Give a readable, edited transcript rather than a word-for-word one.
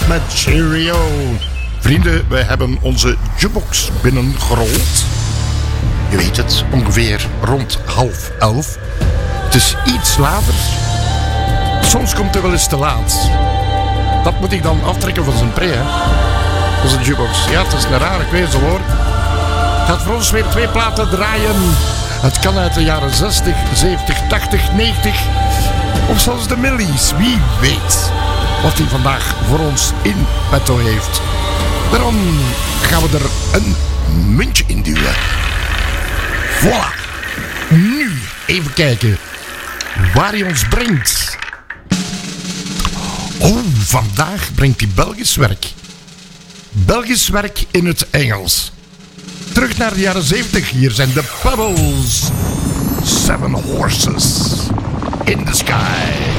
met Cheerio. Vrienden, we hebben onze jukebox binnengerold. Je weet het, ongeveer rond 10:30. Het is iets later. Soms komt het wel eens te laat. Dat moet ik dan aftrekken van zijn pre, hè. Onze jukebox. Ja, het is een rare kwezel, hoor. Gaat voor ons weer 2 platen draaien. Het kan uit de jaren 60, 70, 80, 90... of zelfs de millies. Wie weet wat hij vandaag voor ons in petto heeft. Daarom gaan we er een muntje in duwen. Voilà. Nu even kijken waar hij ons brengt. Oh, vandaag brengt hij Belgisch werk. Belgisch werk in het Engels. Terug naar de jaren 70. Hier zijn de Pebbles. 7 Horses in the Sky.